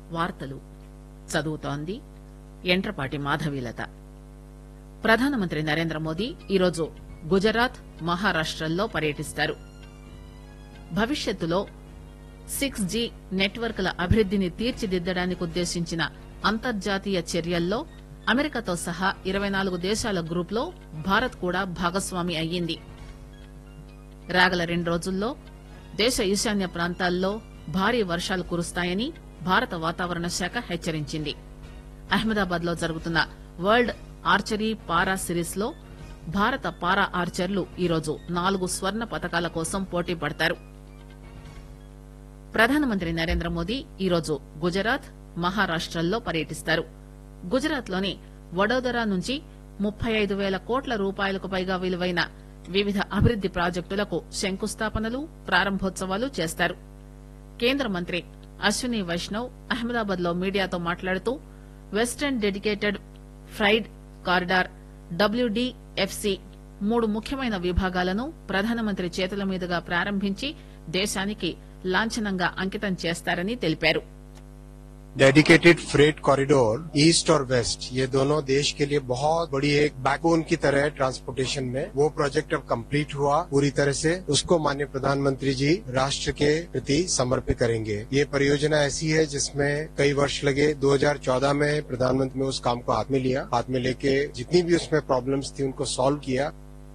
వార్తలు చదువుతోంది యంట్రపాటి మాధవీలత. ప్రధానమంత్రి నరేంద్రమోదీ ఈరోజు గుజరాత్, మహారాష్టల్లో పర్యటిస్తారు. భవిష్యత్తులో 6G నెట్వర్క్ల అభివృద్దిని తీర్చిదిద్దడానికి ఉద్దేశించిన అంతర్జాతీయ చర్యల్లో అమెరికాతో సహా 24 దేశాల గ్రూప్లో భారత్ కూడా భాగస్వామి అయ్యింది. రాగల 2 రోజుల్లో దేశ ఈశాన్య ప్రాంతాల్లో భారీ వర్షాలు కురుస్తాయని భారత వాతావరణ శాఖ హెచ్చరించింది. అహ్మదాబాద్ లో జరుగుతున్న వరల్డ్ ఆర్చరీ పారా సిరీస్ లో భారత పారా ఆర్చర్లు ఈరోజు 4 స్వర్ణ పతకాల కోసం పోటీ పడతారు. ప్రధానమంత్రి నరేంద్రమోదీ ఈరోజు గుజరాత్, మహారాష్టల్లో పర్యటిస్తారు. గుజరాత్ లోని వడోదరా నుంచి 35,000 కోట్ల రూపాయలకు పైగా విలువైన వివిధ అభివృద్ది ప్రాజెక్టులకు శంకుస్థాపనలు, ప్రారంభోత్సవాలు చేస్తారు. కేంద్ర మంత్రి అశ్విని వైష్ణవ్ అహ్మదాబాద్ లో మీడియాతో మాట్లాడుతూ western dedicated fried corridor WDFC 3 ముఖ్యమైన విభాగాలను ప్రధానమంత్రి చేతుల మీదుగా ప్రారంభించి దేశానికి లాంఛనంగా అంకితం చేస్తారని తెలిపారు. डेडिकेटेड फ्रेट कॉरिडोर ईस्ट और वेस्ट, ये दोनों देश के लिए बहुत बड़ी एक बैकबोन की तरह है ट्रांसपोर्टेशन में. वो प्रोजेक्ट अब कंप्लीट हुआ पूरी तरह से, उसको माननीय प्रधानमंत्री जी राष्ट्र के प्रति समर्पित करेंगे. ये परियोजना ऐसी है जिसमें कई वर्ष लगे. 2014 में प्रधानमंत्री ने उस काम को हाथ में लिया, हाथ में लेके जितनी भी उसमें प्रॉब्लम्स थी उनको सॉल्व किया.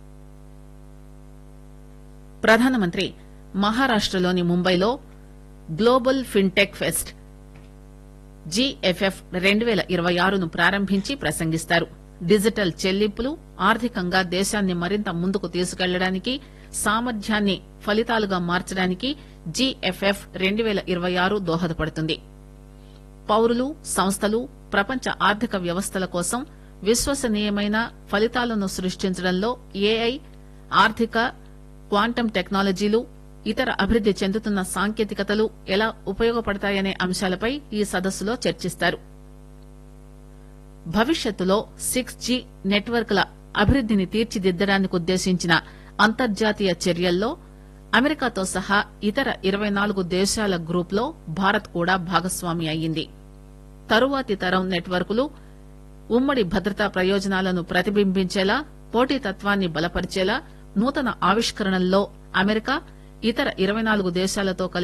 ప్రధానమంత్రి మహారాష్టలోని ముంబైలో గ్లోబల్ ఫిన్టెక్ ఫెస్ట్ GFF 2026ను ప్రారంభించి ప్రసంగిస్తారు. డిజిటల్ చెల్లింపులు ఆర్థికంగా దేశాన్ని మరింత ముందుకు తీసుకెళ్లడానికి, సామర్థ్యాన్ని ఫలితాలుగా మార్చడానికి GFF 2026 దోహదపడుతుంది. పౌరులు, సంస్థలు ప్రపంచ ఆర్థిక వ్యవస్థల కోసం విశ్వసనీయమైన ఫలితాలను సృష్టించడంలో AI, ఆర్థిక, క్వాంటం టెక్నాలజీలు, ఇతర అభివృద్ది చెందుతున్న సాంకేతికతలు ఎలా ఉపయోగపడతాయనే అంశాలపై ఈ సదస్సులో చర్చిస్తారు. భవిష్యత్తులో 6G నెట్వర్క్ల అభివృద్దిని తీర్చిదిద్దడానికి ఉద్దేశించిన అంతర్జాతీయ చర్యల్లో అమెరికాతో సహా ఇతర 24 దేశాల గ్రూప్లో భారత్ కూడా భాగస్వామి అయ్యింది. తరువాతి తరం నెట్వర్కులు ఉమ్మడి భద్రతా ప్రయోజనాలను ప్రతిబింబించేలా, పోటీతత్వాన్ని బలపరిచేలా నూతన ఆవిష్కరణల్లో అమెరికా, ఇతర 24 దేశాలతో కలిసి